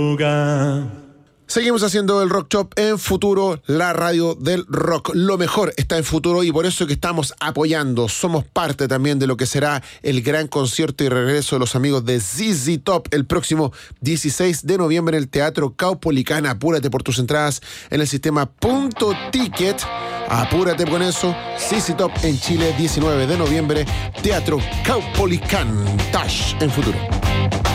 Seguimos haciendo el Rock Shop en Futuro, la radio del rock. Lo mejor está en Futuro y por eso que estamos apoyando. Somos parte también de lo que será el gran concierto y regreso de los amigos de ZZ Top el próximo 16 de noviembre en el Teatro Caupolicán. Apúrate por tus entradas en el sistema Punto Ticket. Apúrate con eso. ZZ Top en Chile, 19 de noviembre, Teatro Caupolicán. Tash en Futuro.